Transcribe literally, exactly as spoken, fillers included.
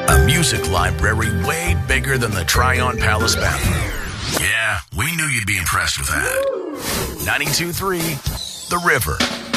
A music library way bigger than the Tryon Palace bathroom. Yeah, we knew you'd be impressed with that. ninety-two point three The River.